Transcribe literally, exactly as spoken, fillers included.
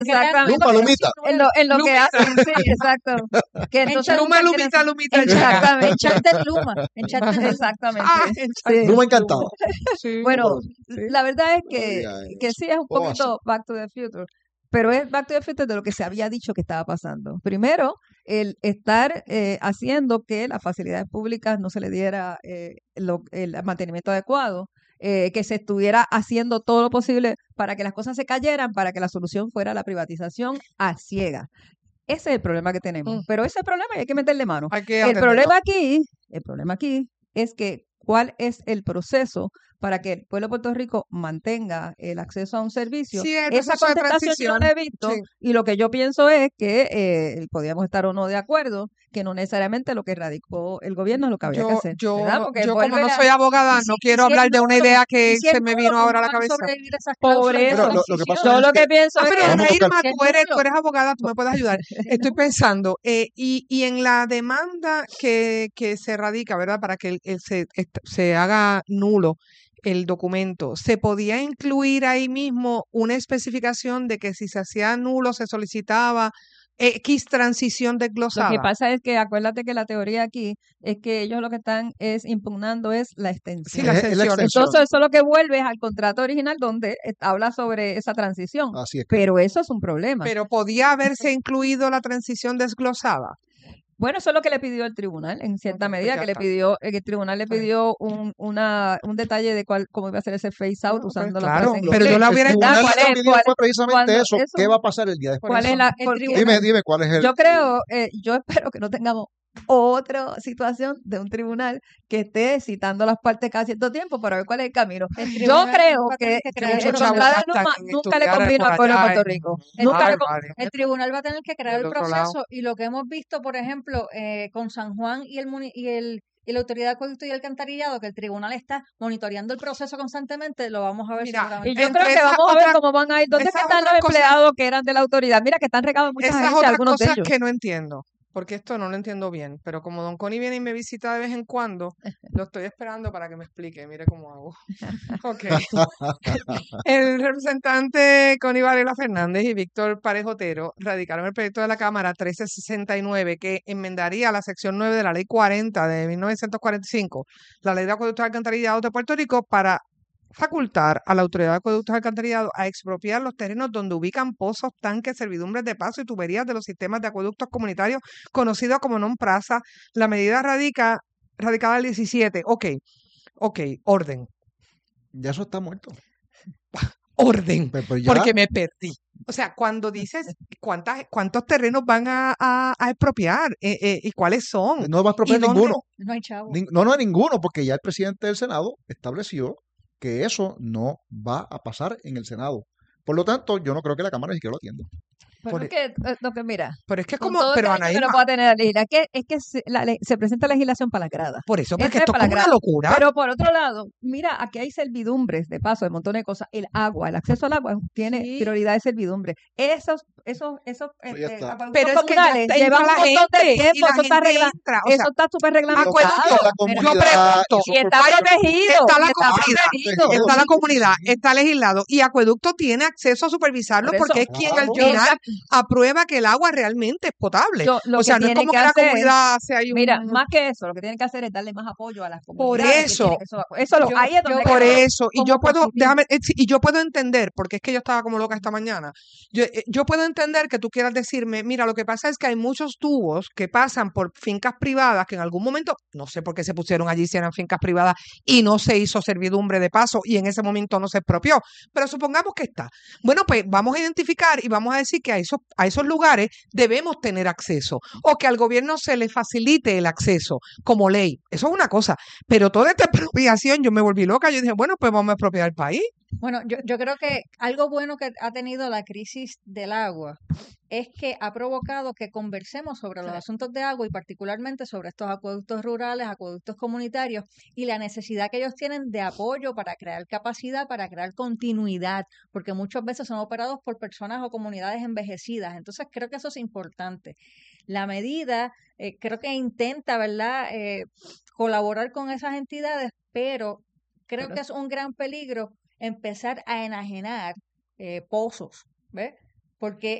Exactamente. Luma, lumita. En lo, en lo que Lumita. hacen, sí, exacto. Que entonces Luma, nunca lumita, tienen- lumita. Exactamente. Enchanted Luma. Enchanted Exactamente. Ah, Sí. Luma encantado. Sí. Bueno, Sí. la verdad es No que, diga que eso. sí es un ¿Cómo poquito Back to the Future, pero es Back to the Future de lo que se había dicho que estaba pasando. Primero, el estar eh, haciendo que las facilidades públicas no se le diera eh, lo- el mantenimiento adecuado, eh, que se estuviera haciendo todo lo posible para que las cosas se cayeran, para que la solución fuera la privatización a ciega. Ese es el problema que tenemos. Mm. Pero ese problema hay que meterle mano. Hay que El atenderlo. problema aquí, el problema aquí es que cuál es el proceso para que el pueblo de Puerto Rico mantenga el acceso a un servicio. Sí, el Esa proceso de contestación yo no la he visto Sí. y lo que yo pienso es que eh, podíamos estar o no de acuerdo, que no necesariamente lo que radicó el gobierno es lo que había que Yo, hacer. yo, ¿verdad? Porque yo como vuelve no a- soy abogada, Y si- no y quiero si hablar él de no una lo- idea que y si él se me no vino lo- ahora a la ¿cómo van cabeza. sobrevivir esas Por cláusulas de eso. Pero lo- lo que pasa Yo es lo que que- pienso Ah, es pero que Vamos a tocar- Irma, que tú eres, nulo. tú eres abogada, tú me puedes ayudar. Estoy pensando, eh, y, y en la demanda que, que se radica, ¿verdad? Para que el- el se, est- se haga nulo el documento, ¿se podía incluir ahí mismo una especificación de que si se hacía nulo se solicitaba X transición lo que desglosada? pasa es que acuérdate que la teoría aquí es que ellos lo que están es impugnando es la Sí, extensión. la Es- es la extensión. extensión. Entonces, eso es lo que vuelve es al contrato original donde eh, habla sobre esa transición. Así es que. Pero eso es un problema. Pero podía haberse incluido la transición desglosada. Bueno, eso es lo que le pidió el tribunal, en cierta Ok, pues medida, ya que le está. pidió, eh, que el tribunal le Está bien. pidió un, una, un detalle de cuál, cómo iba a ser ese phase out Bueno, pues usando la claro, frase en pero yo inglés. la El hubiera tribunal ¿Cuál lo que es- pidió cuál- fue precisamente cuando eso. eso- ¿Qué va a pasar el día Por después? ¿Cuál eso. es la, El porque- tribunal- Dime, dime cuál es el. Yo creo, eh, yo espero que no tengamos otra situación de un tribunal que esté citando las partes cada cierto tiempo para ver cuál es el camino. El Yo tribunal creo va a que, tener que que crear en Muchos el contra chavos de proceso. gastan Luma en nunca le estudiar convino por al pueblo de allá Puerto en- Rico. El Nunca le Ay, con- María. El tribunal va a tener que crear Del el otro lado. proceso y lo que hemos visto, por ejemplo, eh, con San Juan y el, muni- y el y la Autoridad de Acueducto y Alcantarillado, que el tribunal está monitoreando el proceso constantemente, lo vamos a ver Mira, seguramente. Y yo Entre creo que esas vamos a ver otras- cómo van a ir. ¿Dónde es que esas están los otras cosas- empleados que eran de la autoridad? Mira que están regados en muchas Esas agencias, otras algunos de cosas ellos. que no entiendo, porque esto no lo entiendo bien, pero como Don Connie viene y me visita de vez en cuando, lo estoy esperando para que me explique, mire cómo hago. Ok. El representante Connie Varela Fernández y Víctor Parejotero radicaron el proyecto de la Cámara trece sesenta y nueve que enmendaría la sección nueve de la Ley cuarenta de mil novecientos cuarenta y cinco, la Ley de Acueductos y Alcantarillados de Puerto Rico, para facultar a la Autoridad de Acueductos y Alcantarillados a expropiar los terrenos donde ubican pozos, tanques, servidumbres de paso y tuberías de los sistemas de acueductos comunitarios conocidos como non-praza. La medida radica, radicada el diecisiete. Ok, ok, orden, Ya eso está muerto. orden, Pues, pues ya. porque me perdí. O sea, cuando dices cuántas, cuántos terrenos van a, a- a expropiar eh, eh, y cuáles son. No va a expropiar ¿Y dónde? ninguno. No hay chavo. Nin- No, no, ninguno, porque ya el presidente del Senado estableció que eso no va a pasar en el Senado. Por lo tanto, yo no creo que la Cámara ni siquiera lo atienda. Pero Por- es que, eh, lo que mira, Pero es que es con como, todo el pero cariño Ana que le Irma, pueda tener a la legisla- que es que se, la ley- se presenta legislación para la grada. por eso, Esta porque es esto es para la como una grada. locura. Pero por otro lado, mira, aquí hay servidumbres de paso, de montones de cosas. El agua, el acceso al agua tiene Sí. prioridad de servidumbre. Esos, esos, esos Pues ya este, está. acueductos Pero es que ya comunales está, llevan entra un la montón de gente y tiempo, la eso está gente regla- entra. O sea, eso está súper Pero reglamentado. acueducto, la yo comunidad pregunto, hizo Y está por- protegido. está la y está comunidad, protegido. está la comunidad, está legislado y Acueducto tiene acceso a supervisarlo Por eso, porque es quien al claro. final aprueba que el agua realmente es potable. Yo- lo O sea, que no es tiene como que que la hacer- comunidad hace ahí un... Mira, más que eso, lo que tienen que hacer es darle más apoyo a las Por comunidades. que eso. tienen eso, eso lo, Yo- ahí es donde yo- hay que Por verlo eso, y como yo puedo, positivo. déjame, eh, sí, y yo puedo entender, porque es que yo estaba como loca esta mañana, yo, eh, yo puedo entender que tú quieras decirme, mira, lo que pasa es que hay muchos tubos que pasan por fincas privadas que en algún momento, no sé por qué se pusieron allí si eran fincas privadas y no se hizo servidumbre de paso y en ese momento no se expropió, pero supongamos que está. Bueno, pues vamos a identificar y vamos a decir que a esos, a esos lugares debemos tener acceso o que al gobierno se le facilite el acceso como ley. Eso es una cosa, pero toda esta expropiación yo me volví loca, yo dije, bueno, pues vamos a expropiar el país. Bueno, yo, yo creo que algo bueno que ha tenido la crisis del agua es que ha provocado que conversemos sobre los asuntos de agua y particularmente sobre estos acueductos rurales, acueductos comunitarios y la necesidad que ellos tienen de apoyo para crear capacidad, para crear continuidad, porque muchas veces son operados por personas o comunidades envejecidas. Entonces creo que eso es importante. La medida eh, creo que intenta, ¿verdad?, eh, colaborar con esas entidades, pero creo Pero- que es un gran peligro empezar a enajenar eh, pozos, ¿ves? porque